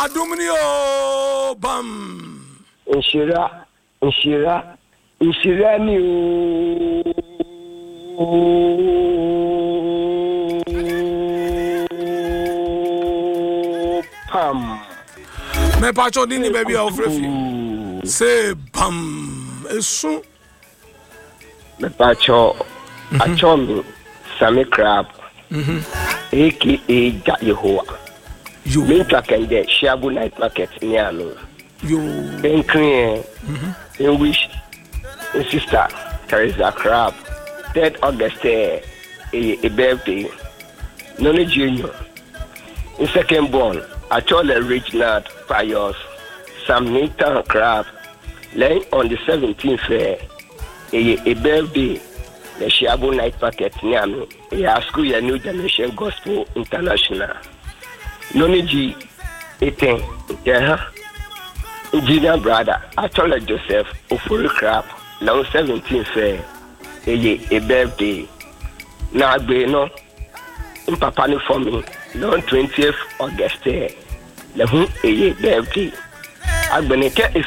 Adumnio bam. Inshira ni pam. Me pacho dini baby ofrefi. Say bam. Esu. Me pacho achomi Sammy Crab. AKA Jehovah. You main market there, Shabu Night Market near me. you Ben Crane, in which sister Teresa Crab, 3rd August, a birthday. Noni Junior. In second born, I told a Reginald Pius, Sam Nathan Crab, laying on the 17th, a birthday. The Shabu Night Market near me. A school a New Generation Gospel International. Noni G 18 Junior brother Atola Joseph Ofuri Crab now 17 fair a birthday na agbe no papa ni for me no 20th August le hu a birthday agbeneke